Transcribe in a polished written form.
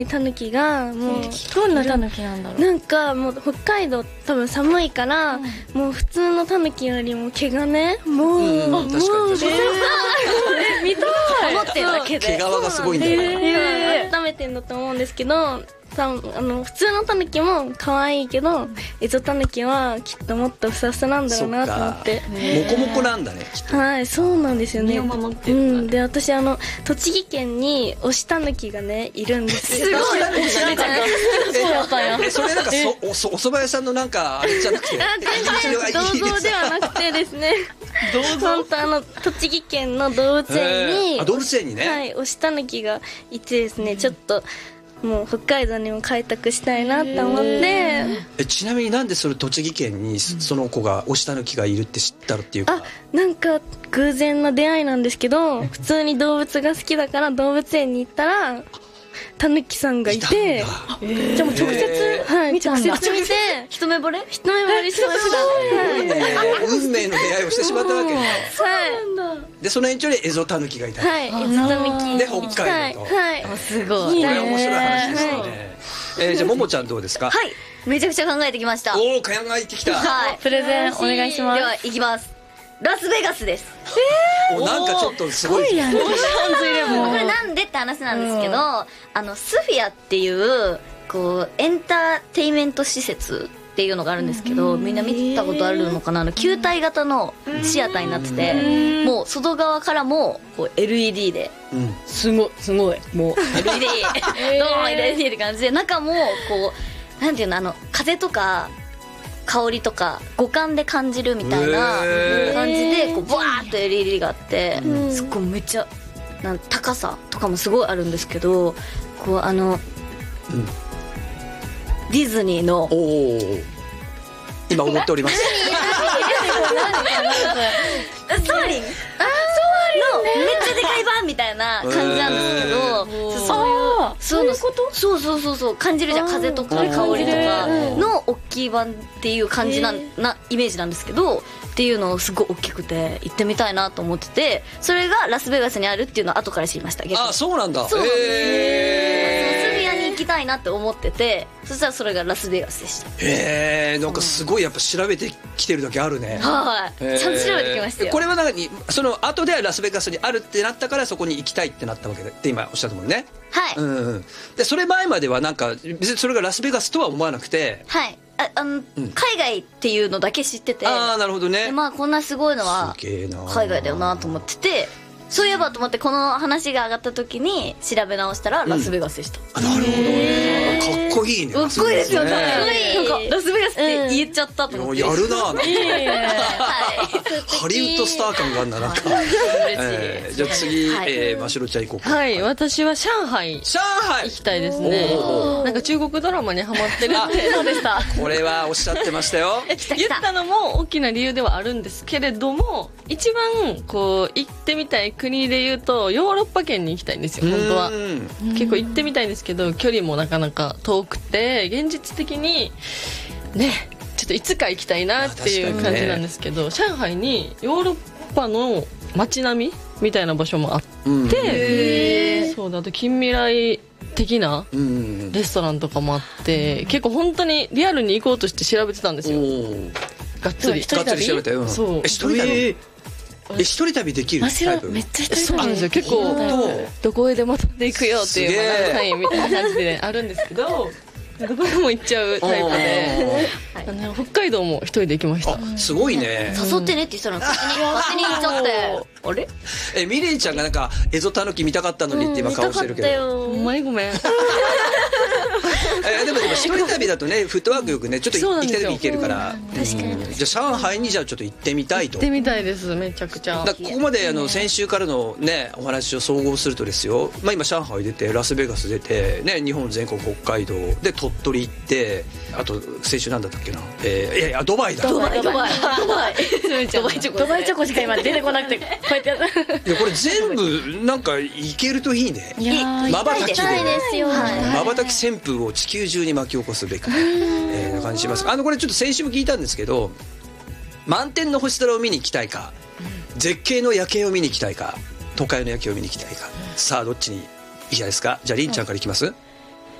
タヌキがもうどんなタヌキなんだろう。 なんかもう北海道多分寒いから、もう普通のタヌキよりも毛がねもう、 確かに見たい思ってるだけで毛皮がすごいんだよ。 温めてんだと思うんですけど、普通のタヌキも可愛いけど、エゾタヌキはきっともっとふさふさなんだろうなと思って。 モコモコなんだね、きっと。 はい、そうなんですよね。 身を守ってる。 で、私栃木県に推しタヌキがねいるんですよ。 すごいそうだったんや。 それなんかお蕎麦屋さんのなんかあれじゃなくて、 銅像ではなくてですね、本当栃木県の動物園に、 動物園にね、 はい、推しタヌキがいてですね、ちょっともう北海道にも開拓したいなと思って。 ちなみになんでそれ栃木県にその子が推しタヌキがいるって知ったのっていうか。 なんか偶然の出会いなんですけど、普通に動物が好きだから動物園に行ったらタヌキさんがいて、じゃあもう直接、はい、直接見て一目惚れしました。 運命の出会いをしてしまったわけね。 はいでその延長でエゾタヌキがいた。 はい、エゾタヌキで北海道と。 はい、 すごこい。 れ面白い話ですよね。じゃあももちゃんどうですか。 はい、めちゃくちゃ考えてきました。 おお、考えてきた。 はい、 プレゼンお願いします。 では行きます。ラスベガスです。 なんかちょっとすごい。 これなんでって話なんですけど、スフィアっていうこうエンターテインメント施設っていうのがあるんですけど、みんな見たことあるのかな。球体型のシアターになってて、もう外側からもこう LED で、 すごいもう LED ドーン LED って感じで、中もこうなんていうの、風とか香りとか五感で感じるみたいな感じで、こうバーッと LED があって、すっごいめっちゃ高さとかもすごいあるんですけど、こうディズニーの今思っております。 ソーリンのめっちゃでかい版みたいな感じなんですけど、そういうことそう感じるじゃん、風とか香りとかの大きい版っていう感じなイメージなんですけど、っていうのをすごい大きくて行ってみたいなと思ってて、それがラスベガスにあるっていうのは後から知りました。 あ、そうなんだ。 そうなんです。ラスベガスに行きたいなって思ってて、そしたらそれがラスベガスでした。 なんかすごいやっぱ調べてきてるだけあるね。 はい、ちゃんと調べてきましたよ。 これは何、その後でラスベガスにあるってなったからそこに行きたいってなったわけでって今おっしゃったもんね。 はい、 でそれ前まではなんか別にそれがラスベガスとは思わなくて、 はい、海外っていうのだけ知ってて、 ああなるほどね。 まあこんなすごいのは海外だよなと思ってて、そういえばと思ってこの話が上がった時に調べ直したらラスベガスでした。 なるほどね。かっこいいね。 かっこいいですよね。なんかラスベガスって言っちゃったと思って。 やるな。 はい。 ハリウッドスター感があるんだなんか。じゃあ次ましろちゃん行こうか。 はい、私は上海行きたいですね。なんか中国ドラマにハマってるって。 そうでした。 これはおっしゃってましたよ。 言ったのも大きな理由ではあるんですけれども、一番こう行ってみたい国で言うとヨーロッパ圏に行きたいんですよ。本当は結構行ってみたいんですけど、距離もなかなか遠くて現実的にね、ちょっといつか行きたいなっていう感じなんですけど、上海にヨーロッパの街並みみたいな場所もあって、そうだ、あと近未来的なレストランとかもあって、結構本当にリアルに行こうとして調べてたんですよ。がっつり調べて。 そう、 一人旅できるタイプ。 めっちゃそうなんですよ。結構どこへでも飛んでいくよっていうサインみたいな感じであるんですけど、どこでも行っちゃうタイプで、北海道も一人で行きました。 すごいね。 誘ってねって言ったら勝手に行っちゃって、あれミレイちゃんがなんかエゾタヌキ見たかったのにって今顔してるけど、 ほんまにごめん。 でも一人旅だとね、フットワークよくね、ちょっと行きたい時行けるから。 確かに。 じゃあ上海にじゃあちょっと行ってみたいと。 行ってみたいです、めちゃくちゃ。 ここまで先週からのねお話を総合するとですよ、まあ今上海出てラスベガス出てね、日本全国北海道で鳥取行って、あと先週なんだったっけな、いやドバイだ。 ドバイチョコしか今出てこなくて、こうやってやった。 いやこれ全部なんか行けるといいね。 まばたきでまばたき旋風を地球中に巻き起こすべくな感じします。これちょっと先週も聞いたんですけど、満天の星空を見に行きたいか、絶景の夜景を見に行きたいか、都会の夜景を見に行きたいか、さあどっちにいいじゃないですか。じゃありんちゃんからいきます。